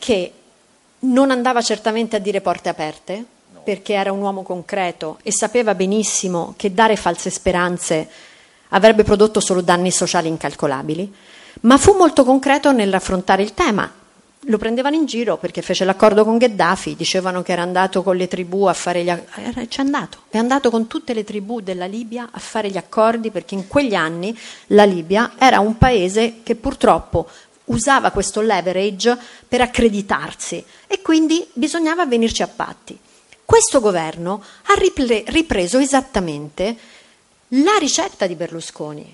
che non andava certamente a dire porte aperte, perché era un uomo concreto e sapeva benissimo che dare false speranze avrebbe prodotto solo danni sociali incalcolabili, ma fu molto concreto nell'affrontare il tema. Lo prendevano in giro perché fece l'accordo con Gheddafi, dicevano che era andato con le tribù a fare è andato con tutte le tribù della Libia a fare gli accordi, perché in quegli anni la Libia era un paese che purtroppo usava questo leverage per accreditarsi e quindi bisognava venirci a patti. Questo governo ha ripreso esattamente la ricetta di Berlusconi.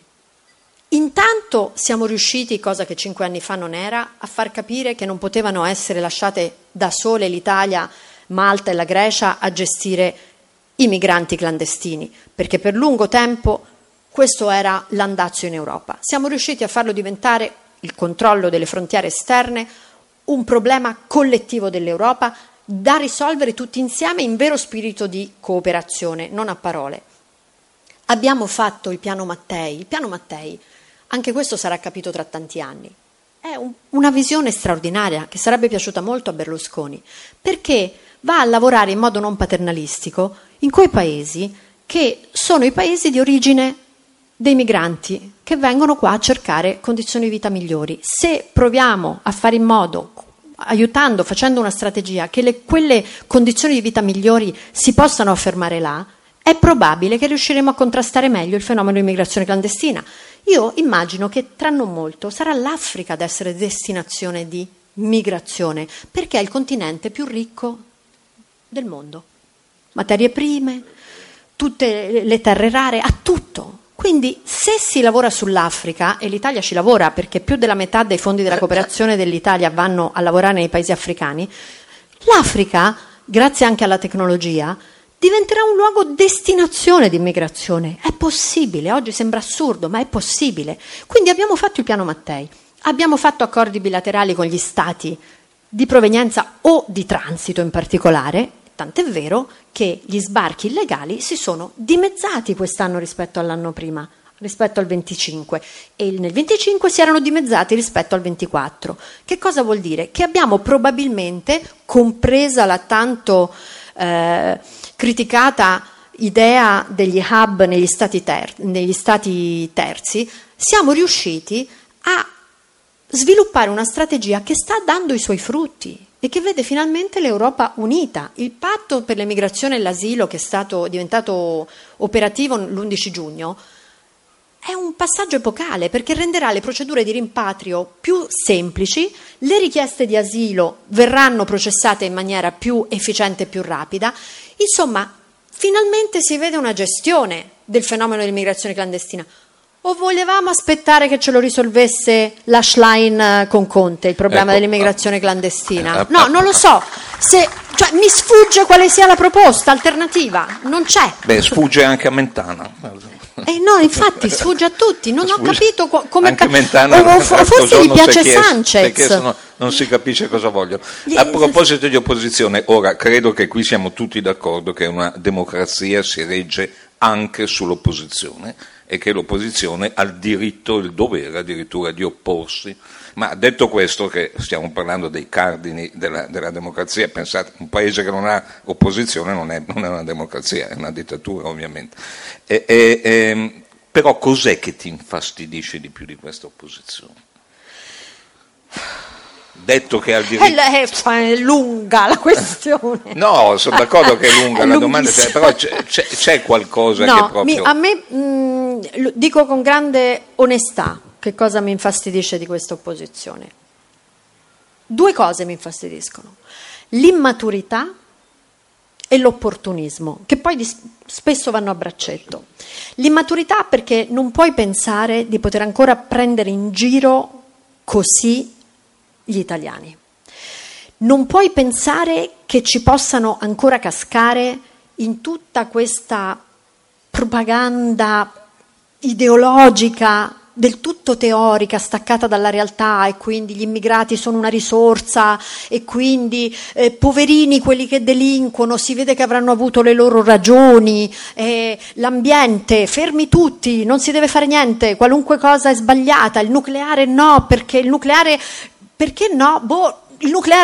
Intanto siamo riusciti, cosa che 5 anni fa non era, a far capire che non potevano essere lasciate da sole l'Italia, Malta e la Grecia a gestire i migranti clandestini, perché per lungo tempo questo era l'andazzo in Europa. Siamo riusciti a farlo diventare il controllo delle frontiere esterne un problema collettivo dell'Europa da risolvere tutti insieme in vero spirito di cooperazione, non a parole. Abbiamo fatto il piano Mattei. Il piano Mattei, anche questo sarà capito tra tanti anni, è una visione straordinaria che sarebbe piaciuta molto a Berlusconi, perché va a lavorare in modo non paternalistico in quei paesi che sono i paesi di origine dei migranti che vengono qua a cercare condizioni di vita migliori. Se proviamo a fare in modo, aiutando, facendo una strategia, che quelle condizioni di vita migliori si possano affermare là, è probabile che riusciremo a contrastare meglio il fenomeno di immigrazione clandestina. Io immagino che tra non molto sarà l'Africa ad essere destinazione di migrazione, perché è il continente più ricco del mondo. Materie prime, tutte le terre rare, ha tutto. Quindi se si lavora sull'Africa, e l'Italia ci lavora perché più della metà dei fondi della cooperazione dell'Italia vanno a lavorare nei paesi africani, l'Africa, grazie anche alla tecnologia, diventerà un luogo destinazione di immigrazione. È possibile, oggi sembra assurdo, ma è possibile. Quindi abbiamo fatto il piano Mattei, abbiamo fatto accordi bilaterali con gli stati di provenienza o di transito in particolare, tant'è vero che gli sbarchi illegali si sono dimezzati quest'anno rispetto all'anno prima, rispetto al 25, e nel 25 si erano dimezzati rispetto al 24. Che cosa vuol dire? Che abbiamo probabilmente, compresa la tanto criticata idea degli hub negli stati terzi, siamo riusciti a sviluppare una strategia che sta dando i suoi frutti e che vede finalmente l'Europa unita. Il patto per l'emigrazione e l'asilo, che è diventato operativo l'11 giugno, è un passaggio epocale, perché renderà le procedure di rimpatrio più semplici, le richieste di asilo verranno processate in maniera più efficiente e più rapida. Insomma, finalmente si vede una gestione del fenomeno dell'immigrazione clandestina. O volevamo aspettare che ce lo risolvesse la Schlein con Conte, il problema dell'immigrazione clandestina? No, non lo so. Mi sfugge quale sia la proposta alternativa. Non c'è. Beh, sfugge anche a Mentana. No, infatti sfugge a tutti. Non ho capito come. Anche Mentana, forse gli piace Sanchez. Perché non si capisce cosa vogliono. A proposito di opposizione, ora credo che qui siamo tutti d'accordo che una democrazia si regge anche sull'opposizione e che l'opposizione ha il diritto, il dovere addirittura di opporsi. Ma detto questo, che stiamo parlando dei cardini della democrazia, pensate, un paese che non ha opposizione non è una democrazia, è una dittatura ovviamente. Però cos'è che ti infastidisce di più di questa opposizione? Detto che al diritto... È lunga la questione. No, sono d'accordo che è lunga la domanda, però c'è qualcosa che proprio... A me, dico con grande onestà, che cosa mi infastidisce di questa opposizione. 2 cose mi infastidiscono: l'immaturità e l'opportunismo, che poi spesso vanno a braccetto. L'immaturità perché non puoi pensare di poter ancora prendere in giro così gli italiani. Non puoi pensare che ci possano ancora cascare in tutta questa propaganda ideologica del tutto teorica, staccata dalla realtà, e quindi gli immigrati sono una risorsa e quindi poverini quelli che delinquono, si vede che avranno avuto le loro ragioni, l'ambiente, fermi tutti, non si deve fare niente, qualunque cosa è sbagliata, il nucleare no, perché il nucleare, perché no? Il nucleare